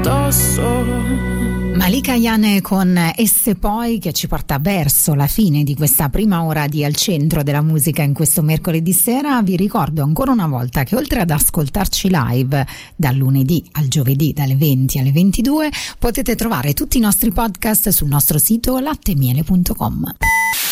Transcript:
Malika Ayane con Esse Poi, che ci porta verso la fine di questa prima ora di Al Centro della Musica in questo mercoledì sera. Vi ricordo ancora una volta che oltre ad ascoltarci live dal lunedì al giovedì dalle 20 alle 22 potete trovare tutti i nostri podcast sul nostro sito lattemiele.com.